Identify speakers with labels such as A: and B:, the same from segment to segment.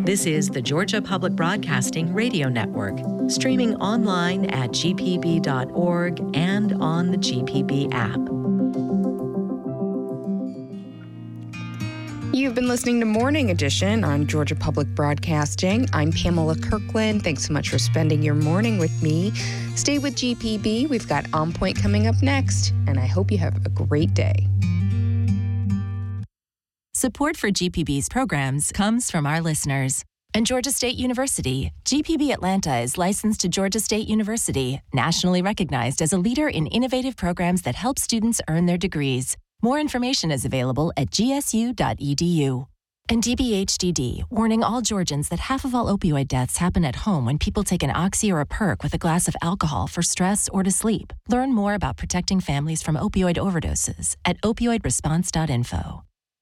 A: This is the Georgia Public Broadcasting Radio Network, streaming online at gpb.org and on the GPB app.
B: You've been listening to Morning Edition on Georgia Public Broadcasting. I'm Pamela Kirkland. Thanks so much for spending your morning with me. Stay with GPB. We've got On Point coming up next, and I hope you have a great day.
C: Support for GPB's programs comes from our listeners. And Georgia State University. GPB Atlanta is licensed to Georgia State University, nationally recognized as a leader in innovative programs that help students earn their degrees. More information is available at gsu.edu. And DBHDD, warning all Georgians that half of all opioid deaths happen at home when people take an Oxy or a Perk with a glass of alcohol for stress or to sleep. Learn more about protecting families from opioid overdoses at opioidresponse.info.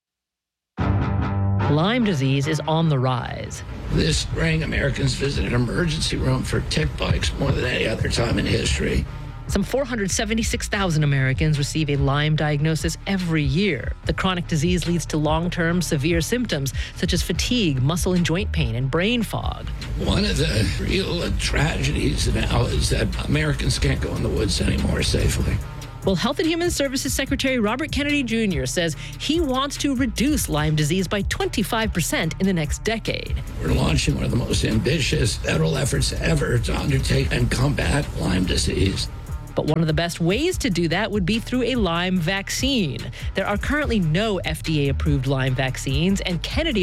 D: Lyme disease is on the rise.
E: This spring, Americans visited an emergency room for tick bites more than any other time in history.
D: Some 476,000 Americans receive a Lyme diagnosis every year. The chronic disease leads to long-term severe symptoms such as fatigue, muscle and joint pain, and brain fog.
E: One of the real tragedies now is that Americans can't go in the woods anymore safely.
D: Well, Health and Human Services Secretary Robert Kennedy Jr. says he wants to reduce Lyme disease by 25% in the next decade.
E: We're launching one of the most ambitious federal efforts ever to undertake and combat Lyme disease.
D: But one of the best ways to do that would be through a Lyme vaccine. There are currently no FDA-approved Lyme vaccines, and Kennedy